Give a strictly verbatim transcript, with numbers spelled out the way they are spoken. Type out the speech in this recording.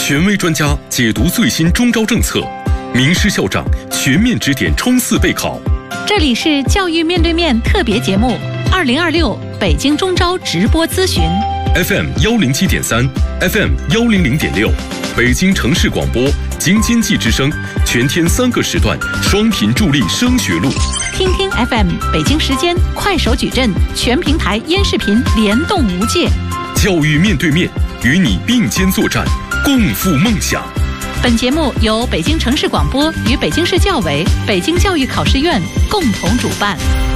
权威专家解读最新中招政策，名师校长全面指点冲刺备考。 这里是教育面对面特别节目，二零二六北京中招直播咨询 F M 幺零七点三 ，F M 幺零零点六，北京城市广播京津冀之声，全天三个时段，双频助力升学路。 听听 F M 北京时间，快手矩阵，全平台音视频联动无界。 教育面对面，与你并肩作战，共赴梦想。 本节目由北京城市广播与北京市教委、北京教育考试院共同主办。